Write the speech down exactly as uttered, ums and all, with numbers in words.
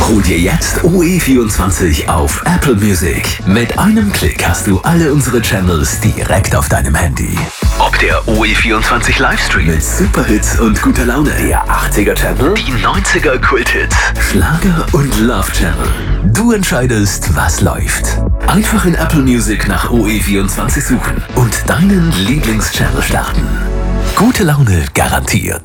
Hol dir jetzt O E vierundzwanzig auf Apple Music. Mit einem Klick hast du alle unsere Channels direkt auf deinem Handy. Ob der O E vierundzwanzig Livestream mit Superhits und guter Laune, der achtziger Channel, die neunziger Kulthits, Schlager und Love Channel. Du entscheidest, was läuft. Einfach in Apple Music nach O E vierundzwanzig suchen und deinen Lieblingschannel starten. Gute Laune garantiert.